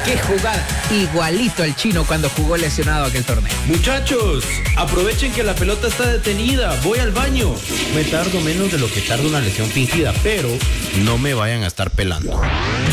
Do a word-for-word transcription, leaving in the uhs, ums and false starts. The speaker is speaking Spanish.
qué jugada. Igualito al Chino cuando jugó lesionado aquel torneo. Muchachos, aprovechen que la pelota está detenida. Voy al baño. Me tardo menos de lo que tarda una lesión fingida, pero no me vayan a estar pelando.